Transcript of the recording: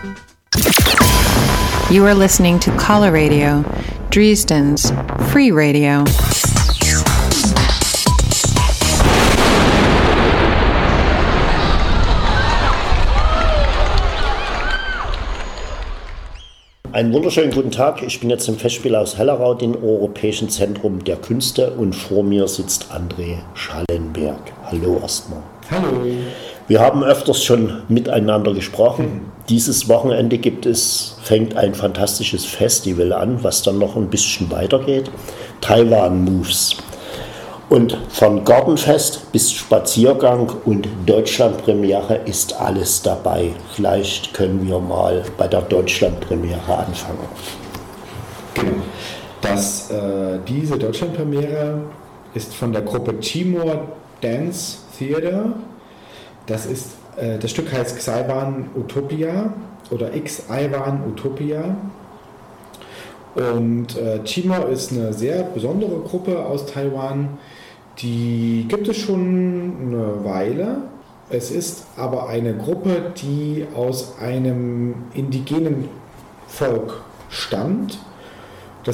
You are listening to Caller Radio, Dresden's free radio. Einen wunderschönen guten Tag. Ich bin jetzt im Festspielhaus Hellerau, dem Europäischen Zentrum der Künste, und vor mir sitzt André Schallenberg. Hallo erstmal. Hallo. Wir haben öfters schon miteinander gesprochen. Dieses Wochenende fängt ein fantastisches Festival an, was dann noch ein bisschen weitergeht. Taiwan Moves. Und von Gartenfest bis Spaziergang und Deutschlandpremiere ist alles dabei. Vielleicht können wir mal bei der Deutschlandpremiere anfangen. Genau. Diese Deutschlandpremiere ist von der Gruppe Timor Dance Theater. Das Stück heißt Xaiwan Utopia oder Xaiwan Utopia. Und Timor ist eine sehr besondere Gruppe aus Taiwan. Die gibt es schon eine Weile. Es ist aber eine Gruppe, die aus einem indigenen Volk stammt.